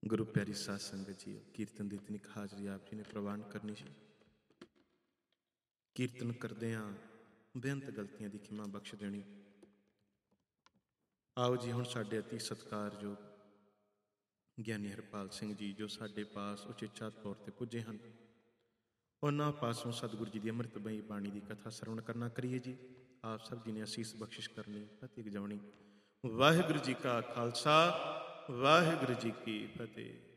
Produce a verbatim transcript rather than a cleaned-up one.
ਗੁਰੂ ਪਿਆਰੀ ਸਾਧ ਸੰਗਤ ਜੀ, ਕੀਰਤਨ ਦੀ ਤਨਿਕ ਹਾਜ਼ਰੀ ਆਪ ਜੀ ਨੇ ਪ੍ਰਵਾਨ ਕਰਨੀ ਸੀ। ਕੀਰਤਨ ਕਰਦਿਆਂ ਬੇਅੰਤ ਗਲਤੀਆਂ ਦੀ ਖਿਮਾ ਬਖਸ਼ ਦੇਣੀ। ਆਓ ਜੀ, ਹੁਣ ਸਾਡੇ ਅਤੀ ਸਤਿਕਾਰਯੋਗ ਗਿਆਨੀ ਹਰਪਾਲ ਸਿੰਘ ਜੀ, ਜੋ ਸਾਡੇ ਪਾਸ ਉਚੇਚਾ ਤੌਰ ਤੇ ਪੁੱਜੇ ਹਨ, ਉਹਨਾਂ ਪਾਸੋਂ ਸਤਿਗੁਰੂ ਜੀ ਦੀ ਅੰਮ੍ਰਿਤਮਈ ਬਾਣੀ ਦੀ ਕਥਾ ਸਰਵਣ ਕਰਨਾ ਕਰੀਏ ਜੀ। ਆਪ ਸਭ ਜੀ ਨੇ ਅਸੀਸ ਬਖਸ਼ਿਸ਼ ਕਰਨੀ, ਫਤਿਹ ਗਜਾਉਣੀ। ਵਾਹਿਗੁਰੂ ਜੀ ਕਾ ਖਾਲਸਾ, ਵਾਹਿਗੁਰੂ ਜੀ ਕੀ ਫਤਿਹ।